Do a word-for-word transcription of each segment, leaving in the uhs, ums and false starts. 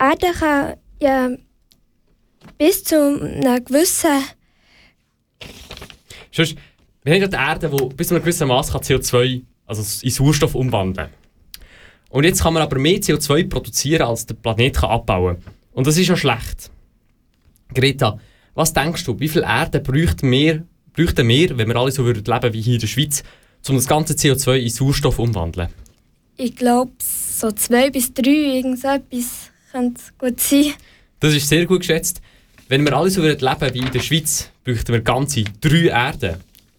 Erde kann ja bis zu einer gewissen... Sonst, wir haben ja die Erde, die bis zu einem gewissen Maß C O zwei also in Sauerstoff umwandeln kann. Und jetzt kann man aber mehr C O zwei produzieren, als der Planet kann abbauen kann. Und das ist ja schlecht. Greta, was denkst du, wie viel Erde bräuchten wir, bräuchten wir, wenn wir alle so würden leben wie hier in der Schweiz, um das ganze C O zwei in Sauerstoff umzuwandeln? Ich glaube, so zwei bis drei, irgend so etwas könnte gut sein. Das ist sehr gut geschätzt. Wenn wir alle so würden leben wie in der Schweiz, bräuchten wir ganze drei Erden.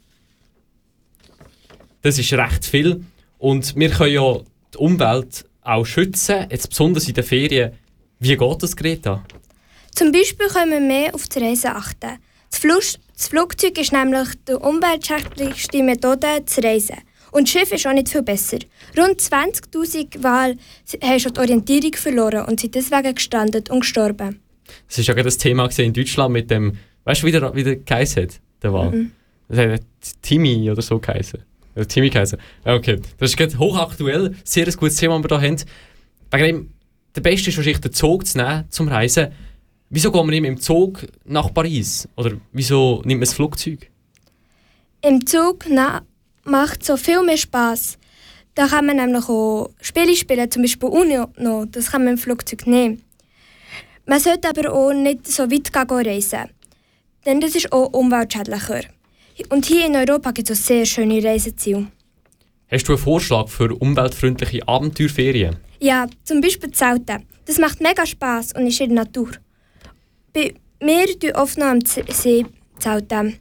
Das ist recht viel. Und wir können ja die Umwelt auch schützen, jetzt besonders in den Ferien. Wie geht das, Greta? Zum Beispiel können wir mehr auf das Reisen achten. Das, Flug- das Flugzeug ist nämlich die umweltschädlichste Methode zu reisen. Und das Schiff ist auch nicht viel besser. Rund zwanzigtausend Wale haben schon die Orientierung verloren und sind deswegen gestrandet und gestorben. Das war ja gerade das Thema in Deutschland mit dem, weißt du, wie der, wie der geheißen hat, der Wal? Mhm. Das hat Timmy oder so geheißen. Oder Timmy geheißen. Okay, das ist gerade hochaktuell, sehr ein gutes Thema, das wir hier haben. Wegen dem, der Beste ist wahrscheinlich, den Zug zu nehmen zum Reisen. Wieso geht man nicht mit dem Zug nach Paris? Oder wieso nimmt man das Flugzeug? Im Zug na, macht so viel mehr Spass. Da kann man nämlich auch Spiele spielen, zum Beispiel Uno noch. Das kann man im Flugzeug nehmen. Man sollte aber auch nicht so weit gehen reisen, denn das ist auch umweltschädlicher. Und hier in Europa gibt es auch sehr schöne Reiseziele. Hast du einen Vorschlag für umweltfreundliche Abenteuerferien? Ja, zum Beispiel Zelten. Das macht mega Spass und ist in der Natur. Bei mir zelten oft noch am See zelten.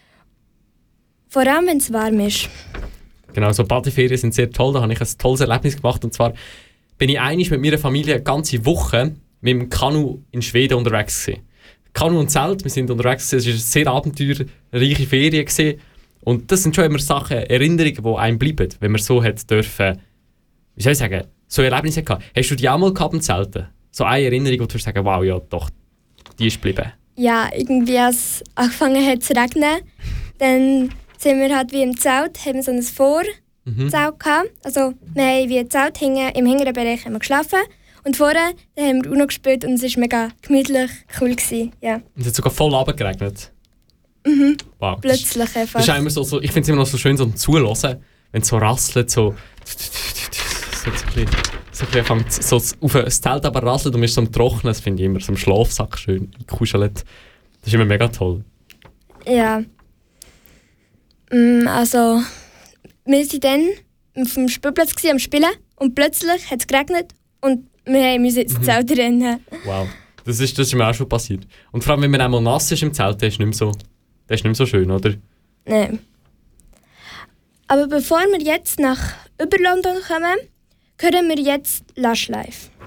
Vor allem, wenn es warm ist. Genau, so Badeferien sind sehr toll. Da habe ich ein tolles Erlebnis gemacht. Und zwar bin ich einmal mit meiner Familie eine ganze Woche mit dem Kanu in Schweden unterwegs gewesen. Kanu und Zelt, wir sind unterwegs gewesen. Es war eine sehr abenteuerreiche Ferien gewesen. Und das sind schon immer Sachen, Erinnerungen, die einem bleiben, wenn man so hat dürfen, wie soll ich sagen, so Erlebnisse gehabt. Hast du die auch mal gehabt im Zelten? So eine Erinnerung, wo du sagen, wow, ja, doch, die ist geblieben. Ja, irgendwie als es angefangen hat zu regnen, dann sind wir halt wie im Zelt, haben so ein Vorzelt mhm. gehabt. Also wir haben wie ein Zelt hinten, im hinteren Bereich haben wir geschlafen. Und vorne dann haben wir Uno gespielt und es war mega gemütlich, cool gewesen, ja. Und es hat sogar voll runtergeregnet? Mhm, wow. plötzlich einfach. Das ist immer so, so, ich finde es immer noch so schön, so ein Zuhören, wenn es so rasselt, so so, so, ein bisschen, so, ein bisschen, so auf das Zelt aber rasselt und man ist so am Trocknen, das finde ich immer so im Schlafsack schön eingekuschelt. Das ist immer mega toll. Ja. Also, wir waren dann auf dem Spielplatz gewesen, am Spielen und plötzlich hat es geregnet und wir mussten ins Zelt rennen. Wow, das ist, das ist mir auch schon passiert. Und vor allem, wenn man einmal nass ist im Zelt, das ist nicht mehr so, das ist nicht mehr so schön, oder? Nein. Aber bevor wir jetzt nach über London kommen, hören wir jetzt Lush Life.